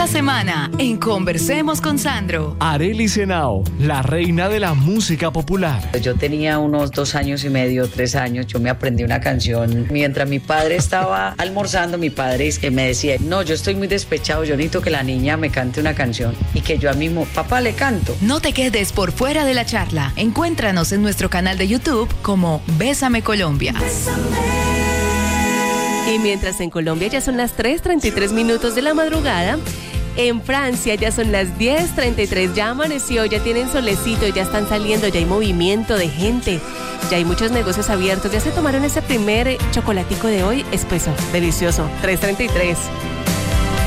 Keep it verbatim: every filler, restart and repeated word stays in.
Esta semana, en Conversemos con Sandro. Arelis Henao, la reina de la música popular. Yo tenía unos dos años y medio, tres años, yo me aprendí una canción. Mientras mi padre estaba almorzando, mi padre es que me decía, no, yo estoy muy despechado, yo necesito que la niña me cante una canción. Y que yo a mi papá le canto. No te quedes por fuera de la charla. Encuéntranos en nuestro canal de YouTube como Bésame Colombia. Bésame. Y mientras en Colombia ya son las tres treinta y tres minutos de la madrugada, en Francia ya son las diez treinta y tres, ya amaneció, ya tienen solecito, ya están saliendo, ya hay movimiento de gente, ya hay muchos negocios abiertos, ya se tomaron ese primer chocolatico de hoy, espeso, delicioso, tres treinta y tres.